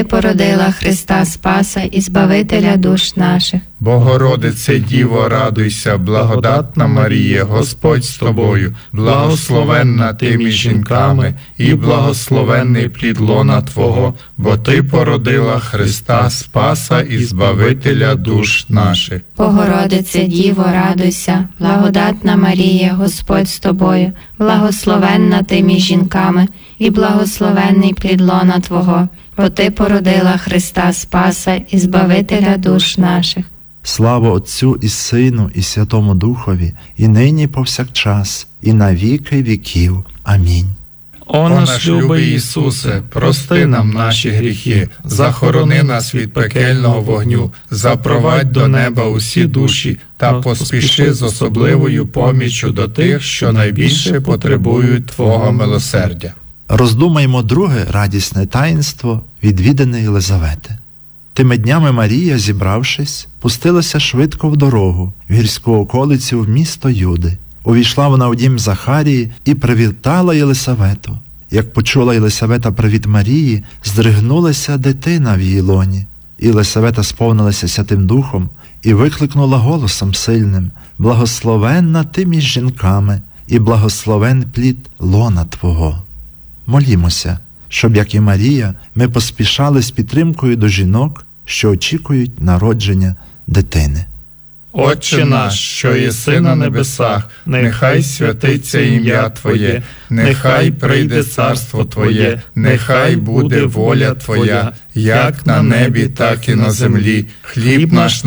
породила Христа Спаса і Збавителя душ наших. Богородице Діво, радуйся, благодатна Марія, Господь з тобою, благословенна ти між жінками, і благословенний плід лона Твого, бо Ти породила Христа Спаса і Збавителя душ наших. Богородице Діво, радуйся, благодатна Марія, Господь з тобою, благословенна ти між жінками, і благословенний плід лона Твого, бо Ти породила Христа Спаса і Збавителя душ наших. Слава Отцю і Сину, і Святому Духові, і нині повсякчас, і на віки віків. Амінь. О наш любий Ісусе, прости нам наші гріхи, захорони нас від пекельного вогню, запровадь до неба усі душі та поспіши з особливою поміччю до тих, що найбільше потребують Твого милосердя. Роздумаймо друге радісне таїнство відвіданої Єлизавети. Тими днями Марія, зібравшись, пустилася швидко в дорогу, в гірську околицю в місто Юди. Увійшла вона в дім Захарії і привітала Єлисавету. Як почула Єлисавета привіт Марії, здригнулася дитина в її лоні. Єлисавета сповнилася Святим Духом і викликнула голосом сильним: «Благословенна ти між жінками, і благословен плід лона Твого». Молімося, щоб, як і Марія, ми поспішали з підтримкою до жінок, що очікують народження дитини. Отче наш, що єси на небесах, нехай святиться ім'я Твоє, нехай прийде царство Твоє, нехай буде воля Твоя, як на небі, так і на землі. Хліб наш